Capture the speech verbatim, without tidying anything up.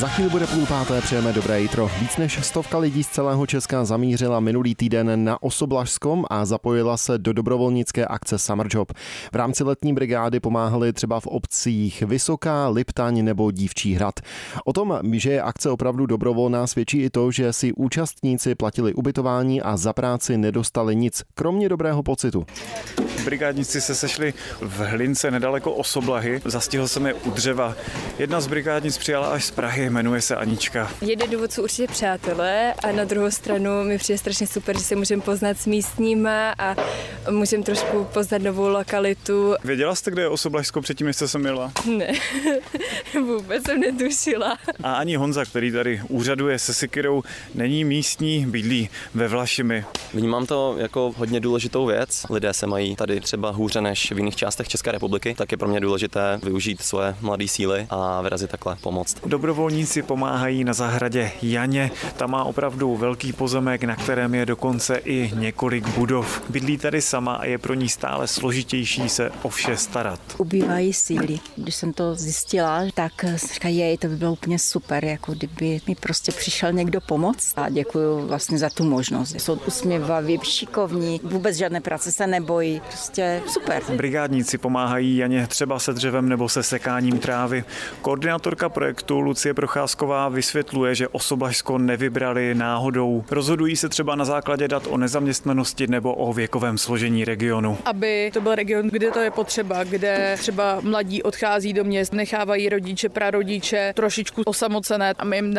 Za chvíli bude půl páté, přejeme dobré jitro. Víc než stovka lidí z celého Česka zamířila minulý týden na Osoblažskom a zapojila se do dobrovolnické akce Summer Job. V rámci letní brigády pomáhali třeba v obcích Vysoká, Liptaň nebo Dívčí Hrad. O tom, že je akce opravdu dobrovolná, svědčí i to, že si účastníci platili ubytování a za práci nedostali nic, kromě dobrého pocitu. Brigádníci se sešli v Hlince nedaleko Osoblahy. Zastihl jsem je u dřeva. Jedna z brigádnic přijala až z Prahy, jmenuje se Anička. Jeden důvod jsou určitě přátelé a na druhou stranu mi přijde strašně super, že se můžeme poznat s místníma a můžeme trošku poznat novou lokalitu. Věděla jste, kde je Osoblažsko předtím, než jste sem jela? Ne, vůbec jsem netušila. A ani Honza, který tady úřaduje se sekyrou, není místní, bydlí ve Vlašimi. Vnímám to jako hodně důležitou věc. Lidé se mají tady třeba hůře než v jiných částech České republiky, tak je pro mě důležité využít svoje mladé síly a vyrazit takhle pomoct. Dobrovolníci pomáhají na zahradě Janě. Ta má opravdu velký pozemek, na kterém je dokonce i několik budov. Bydlí tady sama a je pro ní stále složitější se o vše starat. Ubývají síly. Když jsem to zjistila, tak říkají, jej, to by bylo úplně super, jako kdyby mi prostě přišel někdo pomoct. A děkuji vlastně za tu možnost. Jsou usměvaví, šikovní, vůbec žádné práce se nebojí. Prostě super. Brigádníci pomáhají Janě třeba se dřevem nebo se sekáním trávy. Koordinátorka projektu Lucie Procházková vysvětluje, že Osoblažsko nevybrali náhodou. Rozhodují se třeba na základě dat o nezaměstnanosti nebo o věkovém složení regionu. Aby to byl region, kde to je potřeba, kde třeba mladí odchází do měst, nechávají rodiče, prarodiče trošičku osamocené a my jim